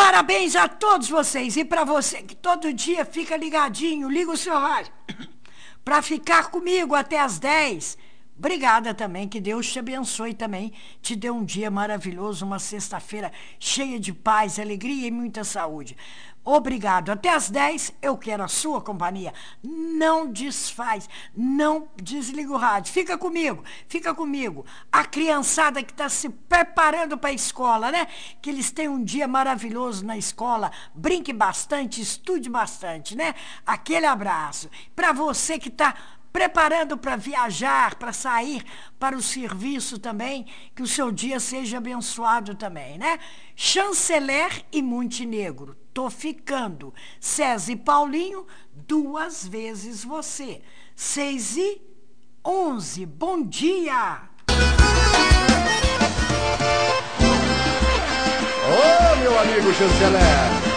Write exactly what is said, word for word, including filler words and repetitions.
Parabéns a todos vocês. E para você que todo dia fica ligadinho, liga o seu rádio para ficar comigo até as dez. Obrigada também, que Deus te abençoe também, te dê um dia maravilhoso, uma sexta-feira cheia de paz, alegria e muita saúde. Obrigado. Até às dez eu quero a sua companhia. Não desfaz, não desliga o rádio. Fica comigo, fica comigo. A criançada que está se preparando para a escola, né? Que eles tenham um dia maravilhoso na escola. Brinque bastante, estude bastante, né? Aquele abraço. Para você que está preparando para viajar, para sair para o serviço também, que o seu dia seja abençoado também, né? Chanceler e Montenegro, tô ficando. César e Paulinho, duas vezes você. Seis e onze, bom dia! Ô, meu amigo Chanceler!